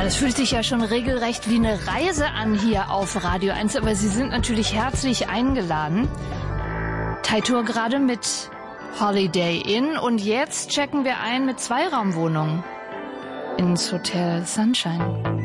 Das fühlt sich ja schon regelrecht wie eine Reise an hier auf Radio 1, aber Sie sind natürlich herzlich eingeladen. Teitur gerade mit Holiday Inn und jetzt checken wir ein mit 2-Raumwohnungen ins Hotel Sunshine.